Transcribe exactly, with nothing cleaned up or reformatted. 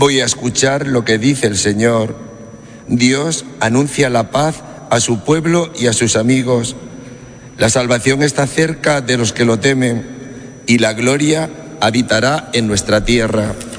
Voy a escuchar lo que dice el Señor. Dios anuncia la paz a su pueblo y a sus amigos. La salvación está cerca de los que lo temen y la gloria habitará en nuestra tierra.